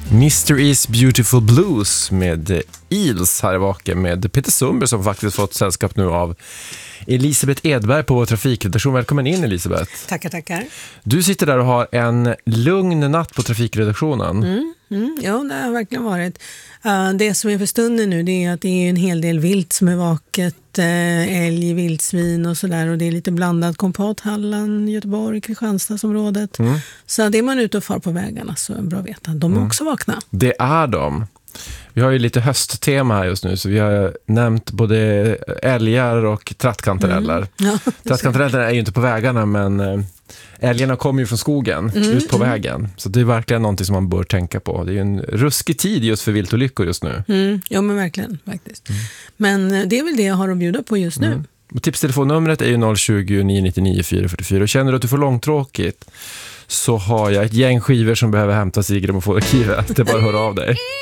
Mr. Is Beautiful Blues med Eels här i Vaken med Peter Sundberg som faktiskt fått sällskap nu av Elisabeth Edberg på vår trafikredaktion. Välkommen in, Elisabeth. Tackar. Du sitter där och har en lugn natt på trafikredaktionen. Ja, det har verkligen varit. Det som är för stunden nu, det är att det är en hel del vilt som är vaket. Älg, vildsvin och sådär. Och det är lite blandat kompat, Halland, Göteborg, Kristianstadsområdet. Så det är man ute och far på vägarna så är det bra att veta. De är också vakna. Det är de. Vi har ju lite hösttema här just nu så vi har nämnt både älgar och trattkantareller. Ja, trattkantarellerna är ju inte på vägarna men älgarna kommer ju från skogen ut på vägen. Så det är verkligen någonting som man bör tänka på. Det är ju en ruskig tid just för viltolyckor just nu. Ja men verkligen faktiskt. Men det är väl det jag har att bjuda på just nu. Tipstelefonnumret är ju 020 999 444 och känner du att du får långtråkigt så har jag ett gäng skivor som behöver hämtas i grammofonarkivet. Det är bara att höra av dig.